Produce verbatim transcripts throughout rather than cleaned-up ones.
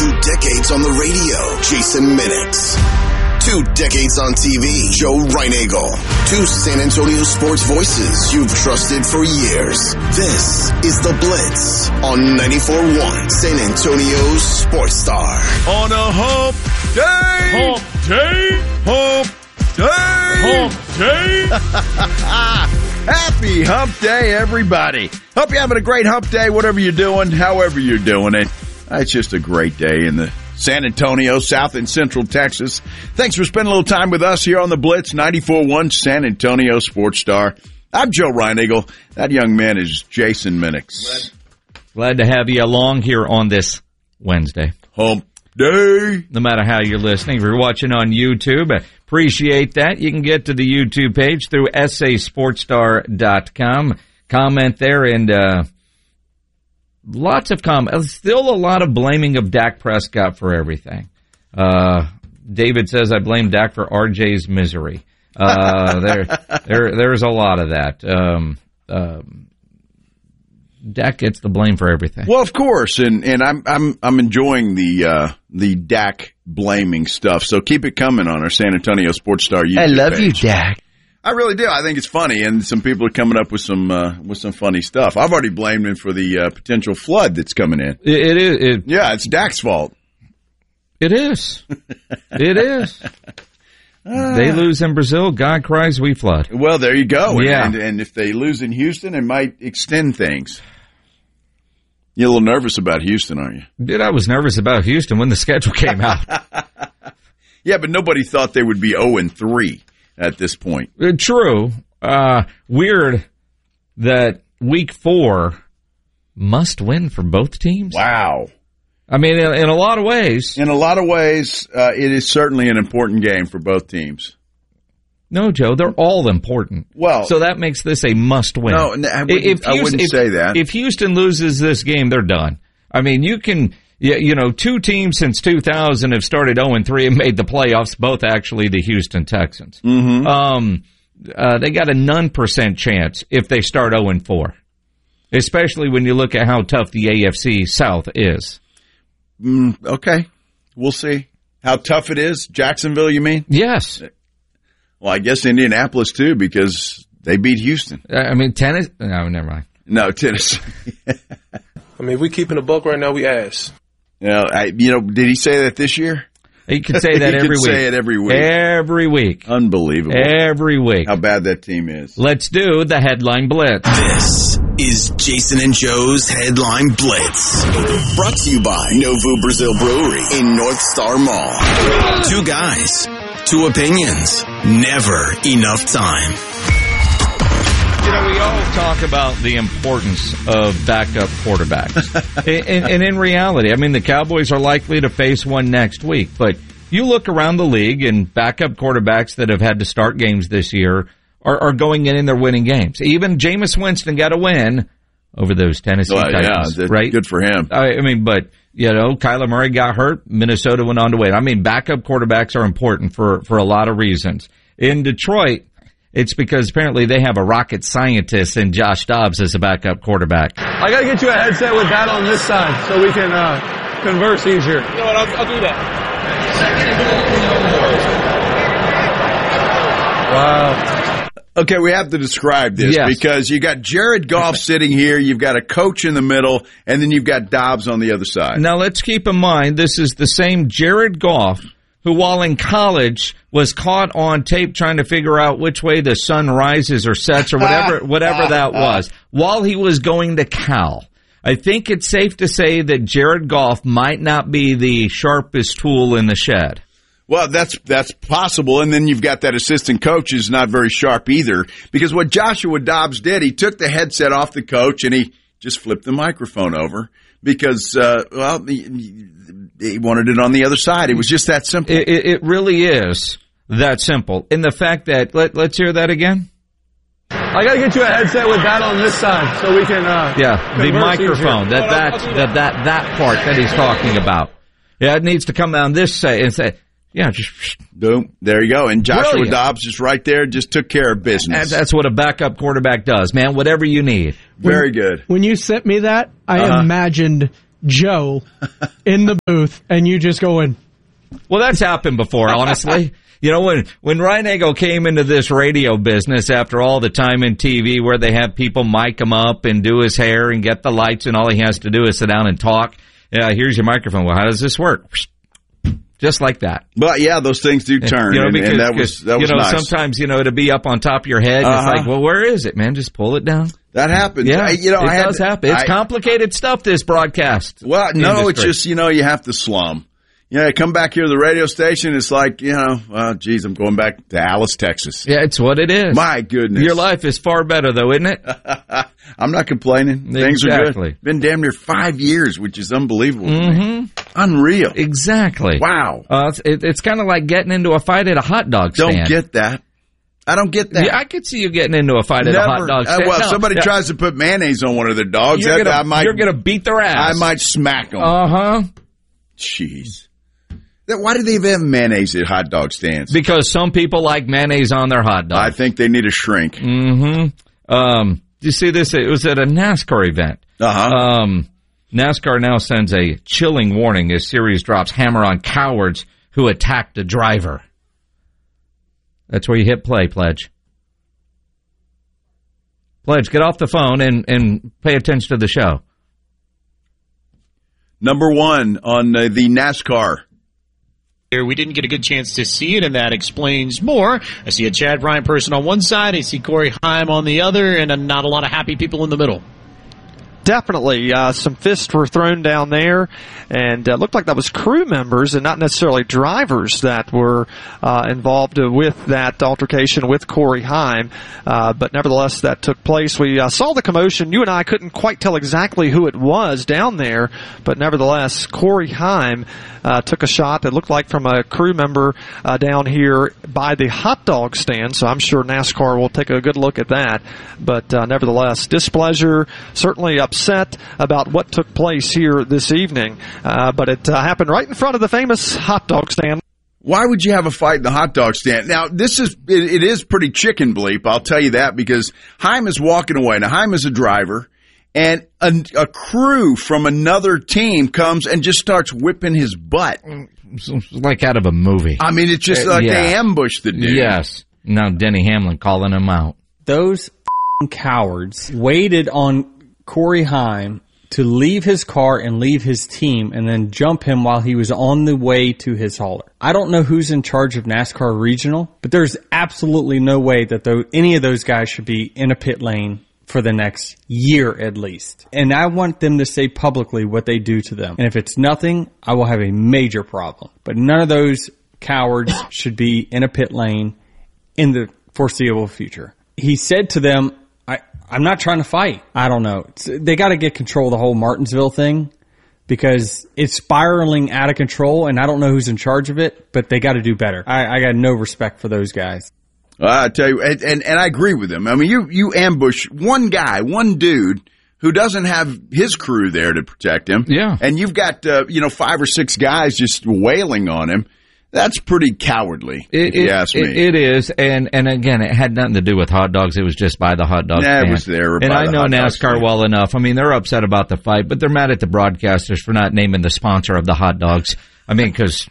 Two decades on the radio, Jason Minix. Two decades on T V, Joe Reinagle. Two San Antonio sports voices you've trusted for years. This is The Blitz on ninety-four point one San Antonio Sports Star. On a hump day! Hump day! Hump day! Hump day! Happy hump day, everybody. Hope you're having a great hump day, whatever you're doing, however you're doing it. It's just a great day in the San Antonio, South and Central Texas. Thanks for spending a little time with us here on the Blitz, ninety-four point one San Antonio Sports Star. I'm Joe Reinagle. That young man is Jason Minix. Glad to have you along here on this Wednesday. Hump day. No matter how you're listening, if you're watching on YouTube, I appreciate that. You can get to the YouTube page through S A sports star dot com. Comment there, and uh, lots of comments. Still a lot of blaming of Dak Prescott for everything. Uh, David says, I blame Dak for R J's misery. Uh, there, there, there's a lot of that. Um, um, Dak gets the blame for everything. Well, of course, and and I'm I'm I'm enjoying the uh, the Dak blaming stuff. So keep it coming on our San Antonio Sports Star YouTube I love page. you, Dak. I really do. I think it's funny, and some people are coming up with some uh, with some funny stuff. I've already blamed him for the uh, potential flood that's coming in. It, it is. It, yeah, it's Dak's fault. It is. It is. They lose in Brazil, God cries, we flood. Well, there you go. Yeah. And, and if they lose in Houston, it might extend things. You're a little nervous about Houston, aren't you? Dude, I was nervous about Houston when the schedule came out. Yeah, but nobody thought they would be oh and three at this point. Uh, True. Uh, weird that week four must win for both teams. Wow. I mean, in, in a lot of ways. In a lot of ways, uh, it is certainly an important game for both teams. No, Joe, they're all important. Well, so that makes this a must-win. No, I wouldn't, if Houston, I wouldn't if, say that. If Houston loses this game, they're done. I mean, you can, you know, two teams since two thousand have started oh and three and made the playoffs, both actually the Houston Texans. Mm-hmm. Um, uh, they got a none percent chance if they start oh and four, especially when you look at how tough the A F C South is. Mm, okay, we'll see. How tough it is? Jacksonville, you mean? Yes. Well, I guess Indianapolis, too, because they beat Houston. I mean, tennis. No, never mind. No, Tennessee. I mean, if we keeping a buck right now, we ass. You know, I, you know, did he say that this year? He can say that he every can week. say it every week. Every week. Unbelievable. Every week. How bad that team is. Let's do the Headline Blitz. This is Jason and Joe's Headline Blitz. Brought to you by Novu Brazil Brewery in North Star Mall. Two guys, two opinions, never enough time. You know, we all talk about the importance of backup quarterbacks. and, and, and in reality, I mean, the Cowboys are likely to face one next week. But you look around the league, and backup quarterbacks that have had to start games this year are, are going in and they're winning games. Even Jameis Winston got a win over those Tennessee well, Titans, yeah, right? Good for him. I, I mean, but, you know, Kyler Murray got hurt. Minnesota went on to win. I mean, backup quarterbacks are important for, for a lot of reasons. In Detroit, it's because apparently they have a rocket scientist in Josh Dobbs as a backup quarterback. I got to get you a headset with that on this side so we can uh, converse easier. You know what? I'll, I'll do that. Wow. Okay, we have to describe this yes. because you got Jared Goff sitting here, you've got a coach in the middle, and then you've got Dobbs on the other side. Now, let's keep in mind this is the same Jared Goff who, while in college, was caught on tape trying to figure out which way the sun rises or sets or whatever whatever that was, while he was going to Cal. I think it's safe to say that Jared Goff might not be the sharpest tool in the shed. Well, that's that's possible, and then you've got that assistant coach who's not very sharp either, because what Joshua Dobbs did, he took the headset off the coach and he just flipped the microphone over because, uh, well, he, he wanted it on the other side. It was just that simple. It, it really is that simple. And the fact that, let, let's hear that again. I got to get you a headset with that on this side so we can, uh, yeah, the microphone, that, that, that, that, that part that he's talking about. Yeah, it needs to come down this side and say, yeah, just boom. There you go. And Joshua Brilliant. Dobbs just right there, just took care of business. And that's what a backup quarterback does, man. Whatever you need. Very good. When you sent me that, I uh-huh. imagined Joe in the booth and you just going, well, that's happened before, honestly. You know, when, when Ryan Eagle came into this radio business after all the time in T V where they have people mic him up and do his hair and get the lights and all he has to do is sit down and talk. Yeah, here's your microphone. Well, how does this work? Just like that. But yeah, those things do turn, you know, and, because, and that was that was you know, nice. Sometimes, you know, it'll be up on top of your head. And uh-huh. It's like, well, where is it, man? Just pull it down. That happens. Yeah, I, you know, it I had does to, happen. It's I, complicated stuff, this broadcast. Well, no, industry. It's just, you know, you have to slum. You know, you come back here to the radio station, it's like, you know, oh, geez, I'm going back to Alice, Texas. Yeah, it's what it is. My goodness. Your life is far better, though, isn't it? I'm not complaining. Things Exactly. are good. Been damn near five years, which is unbelievable. Mm-hmm. Unreal. Exactly. Wow. Uh, it's it, it's kind of like getting into a fight at a hot dog stand. Don't get that. I don't get that. Yeah, I could see you getting into a fight at Never. a hot dog stand. Uh, well, no, if somebody yeah. tries to put mayonnaise on one of their dogs, You're that, gonna, I might, you're gonna beat their ass. I might smack them. Uh-huh. Jeez. Why do they even have mayonnaise at hot dog stands? Because some people like mayonnaise on their hot dogs. I think they need a shrink. Mm-hmm. Um, you see this? It was at a NASCAR event. Uh-huh. Um, NASCAR now sends a chilling warning as series drops hammer on cowards who attacked a driver. That's where you hit play, Pledge. Pledge, get off the phone and, and pay attention to the show. Number one on uh, the NASCAR. We didn't get a good chance to see it, and that explains more. I see a Chad Bryant person on one side, I see Corey Heim on the other, and uh, not a lot of happy people in the middle. Definitely. Uh, some fists were thrown down there, and uh, looked like that was crew members and not necessarily drivers that were uh, involved with that altercation with Corey Heim. Uh, but nevertheless, that took place. We uh, saw the commotion. You and I couldn't quite tell exactly who it was down there, but nevertheless, Corey Heim uh, took a shot that looked like from a crew member uh, down here by the hot dog stand, so I'm sure NASCAR will take a good look at that. But uh, nevertheless, displeasure, certainly upset about what took place here this evening. Uh, but it uh, happened right in front of the famous hot dog stand. Why would you have a fight in the hot dog stand? Now, this is, it, it is pretty chicken bleep, I'll tell you that, because Heim is walking away. Now, Heim is a driver, and a, a crew from another team comes and just starts whipping his butt. It's like out of a movie. I mean, it's just uh, like yeah. they ambushed the dude. Yes. Now Denny Hamlin calling him out. Those f***ing cowards waited on Corey Heim to leave his car and leave his team and then jump him while he was on the way to his hauler. I don't know who's in charge of NASCAR Regional, but there's absolutely no way that those, any of those guys should be in a pit lane for the next year at least. And I want them to say publicly what they do to them. And if it's nothing, I will have a major problem. But none of those cowards should be in a pit lane in the foreseeable future. He said to them, I, I'm not trying to fight. I don't know. It's, they got to get control of the whole Martinsville thing because it's spiraling out of control, and I don't know who's in charge of it, but they got to do better. I, I got no respect for those guys. I tell you, and, and, and I agree with him. I mean, you, you ambush one guy, one dude who doesn't have his crew there to protect him. Yeah. And you've got, uh, you know, five or six guys just wailing on him. That's pretty cowardly, it, if you it, ask me. It, it is, and and again, it had nothing to do with hot dogs. It was just by the hot dog yeah, stand. It was there. And I the know NASCAR stand. well enough. I mean, they're upset about the fight, but they're mad at the broadcasters for not naming the sponsor of the hot dogs. I mean, because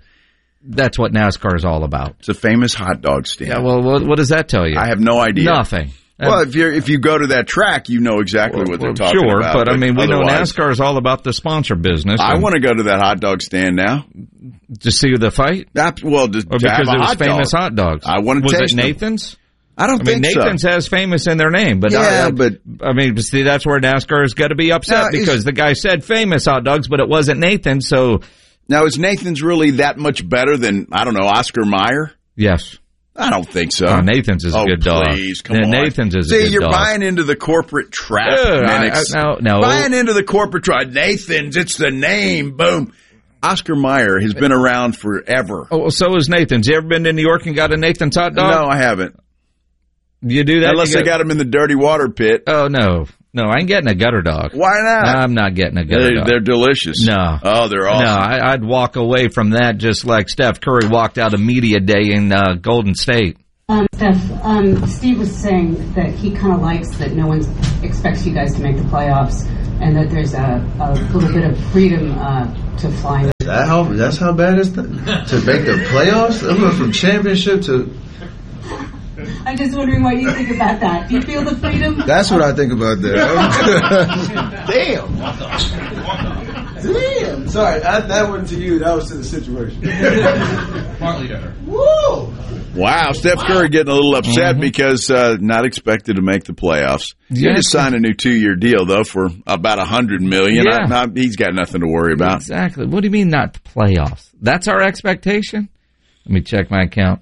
that's what NASCAR is all about. It's a famous hot dog stand. Yeah. Well, what, what does that tell you? I have no idea. Nothing. Well, if you if you go to that track, you know exactly well, what they're well, talking sure, about. Sure, but I mean, we know otherwise, NASCAR is all about the sponsor business. I want to go to that hot dog stand now. To see the fight? That, well, to, or to because have it a was hot famous dog. hot dogs. I want to was taste it them. Nathan's? I don't I think mean, so. Nathan's has famous in their name, but yeah, I, but I mean, see, that's where NASCAR's got to be upset now, because the guy said famous hot dogs, but it wasn't Nathan's. So now is Nathan's really that much better than I don't know Oscar Mayer? Yes. I don't think so. Oh, Nathan's is oh, a good dog. Please, come yeah, on. Nathan's is See, a good you're dog. buying into the corporate trap, Ugh, Minix. I, I, no, no. Buying into the corporate trap. Nathan's, it's the name. Boom. Oscar Mayer has been around forever. Oh, so is Nathan's. You ever been to New York and got a Nathan's hot dog? No, I haven't. You do that? Unless they got them in the dirty water pit. Oh, no. No, I ain't getting a gutter dog. Why not? I'm not getting a gutter they're, dog. They're delicious. No. Oh, they're awesome. No, I, I'd walk away from that just like Steph Curry walked out of media day in uh, Golden State. Um, Steph, um, Steve was saying that he kind of likes that no one expects you guys to make the playoffs, and that there's a, a little bit of freedom uh, to fly. That how, that's how bad it's to, to make the playoffs? I went from championship to... I'm just wondering what you think about that. Do you feel the freedom? That's what I think about that. Damn. Damn. Sorry, I, that wasn't to you. That was to the situation. Partly to her. Woo! Wow, Steph Curry getting a little upset mm-hmm. because uh, not expected to make the playoffs. He yeah. just signed a new two-year deal, though, for about a hundred million dollars. Yeah. I, I, he's got nothing to worry about. Exactly. What do you mean not the playoffs? That's our expectation? Let me check my account.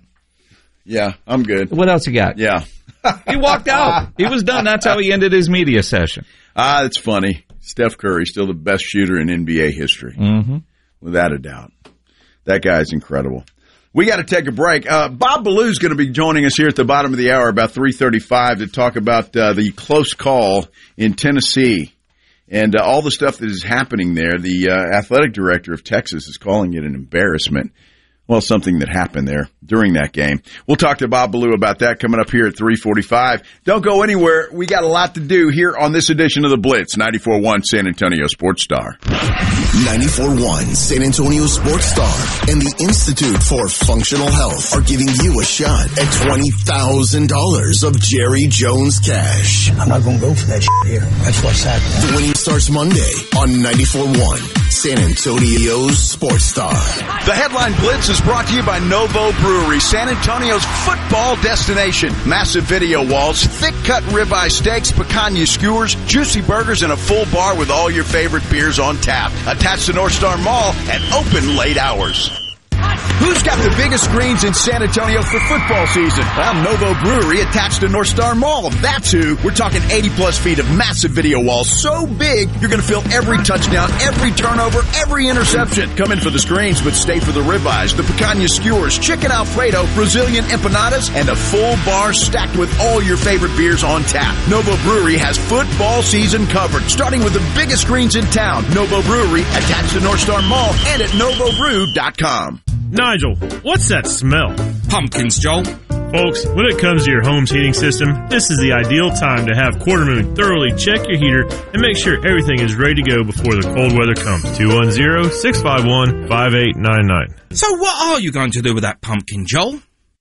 Yeah, I'm good. What else you got? Yeah. He walked out. He was done. That's how he ended his media session. Ah, it's funny. Steph Curry, still the best shooter in N B A history. Mm-hmm. Without a doubt. That guy's incredible. We got to take a break. Uh, Bob Ballew's going to be joining us here at the bottom of the hour, about three thirty-five, to talk about uh, the close call in Tennessee and uh, all the stuff that is happening there. The uh, athletic director of Texas is calling it an embarrassment. Well, something that happened there during that game. We'll talk to Bob Ballew about that coming up here at three forty-five. Don't go anywhere. We got a lot to do here on this edition of The Blitz, ninety-four point one San Antonio Sports Star. ninety-four point one San Antonio Sports Star and the Institute for Functional Health are giving you a shot at twenty thousand dollars of Jerry Jones cash. I'm not going to go for that shit here. That's what's happening. The winning starts Monday on ninety-four point one San Antonio's Sports Star. The headline Blitz is brought to you by Novo Brewery, San Antonio's football destination. Massive video walls, thick-cut ribeye steaks, picanha skewers, juicy burgers, and a full bar with all your favorite beers on tap. Attached to North Star Mall and open late hours. Who's got the biggest screens in San Antonio for football season? Well, Novo Brewery attached to North Star Mall. That's who. We're talking eighty plus feet of massive video walls. So big, you're going to feel every touchdown, every turnover, every interception. Come in for the screens, but stay for the ribeyes, the picanha skewers, chicken Alfredo, Brazilian empanadas, and a full bar stacked with all your favorite beers on tap. Novo Brewery has football season covered, starting with the biggest screens in town. Novo Brewery attached to North Star Mall and at novo brew dot com. Nigel, what's that smell? Pumpkins, Joel. Folks, when it comes to your home's heating system, this is the ideal time to have Quartermoon thoroughly check your heater and make sure everything is ready to go before the cold weather comes. two one zero, six five one, five eight nine nine. So what are you going to do with that pumpkin, Joel?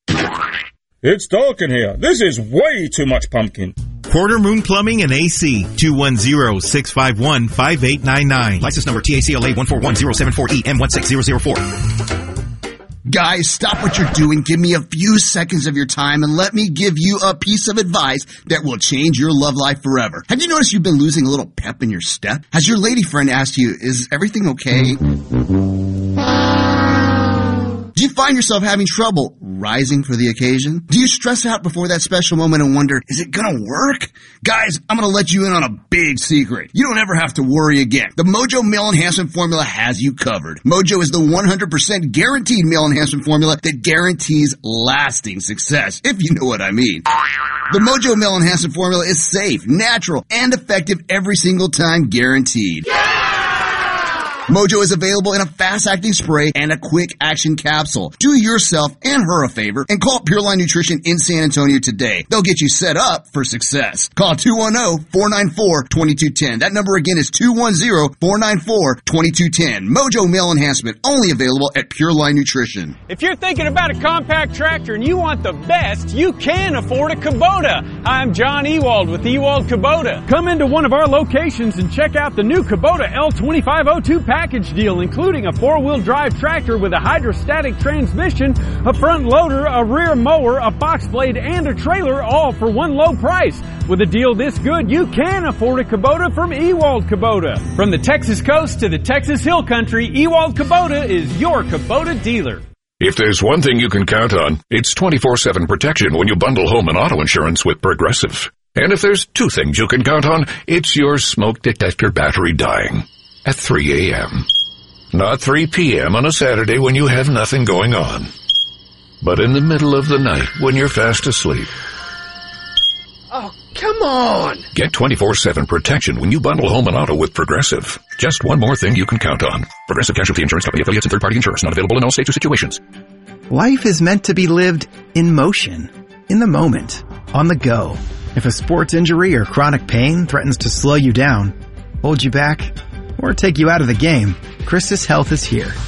It's dark in here. This is way too much pumpkin. Quartermoon Plumbing and A C, two one zero, six five one, five eight nine nine. License number T A C L A one four one zero seven four E M one six zero zero four. Guys, stop what you're doing. Give me a few seconds of your time and let me give you a piece of advice that will change your love life forever. Have you noticed you've been losing a little pep in your step? Has your lady friend asked you, is everything okay? Do you find yourself having trouble rising for the occasion? Do you stress out before that special moment and wonder, is it gonna work? Guys, I'm gonna let you in on a big secret. You don't ever have to worry again. The Mojo Male Enhancement Formula has you covered. Mojo is the one hundred percent guaranteed male enhancement formula that guarantees lasting success, if you know what I mean. The Mojo Male Enhancement Formula is safe, natural, and effective every single time, guaranteed. Mojo is available in a fast-acting spray and a quick-action capsule. Do yourself and her a favor and call Pureline Nutrition in San Antonio today. They'll get you set up for success. Call two one zero, four nine four, two two one zero. That number again is two one zero, four nine four, two two one zero. Mojo Male Enhancement, only available at Pureline Nutrition. If you're thinking about a compact tractor and you want the best, you can afford a Kubota. I'm John Ewald with Ewald Kubota. Come into one of our locations and check out the new Kubota L twenty-five oh two package. Package deal, including a four-wheel drive tractor with a hydrostatic transmission, a front loader, a rear mower, a box blade, and a trailer, all for one low price. With a deal this good, you can afford a Kubota from Ewald Kubota. From the Texas coast to the Texas Hill Country, Ewald Kubota is your Kubota dealer. If there's one thing you can count on, it's twenty-four seven protection when you bundle home and auto insurance with Progressive. And if there's two things you can count on, it's your smoke detector battery dying. At three a.m. Not three p.m. on a Saturday when you have nothing going on. But in the middle of the night when you're fast asleep. Oh, come on! Get twenty-four seven protection when you bundle home and auto with Progressive. Just one more thing you can count on. Progressive Casualty Insurance Company affiliates and third-party insurers. Not available in all states or situations. Life is meant to be lived in motion, in the moment, on the go. If a sports injury or chronic pain threatens to slow you down, hold you back, or take you out of the game, Christus Health is here.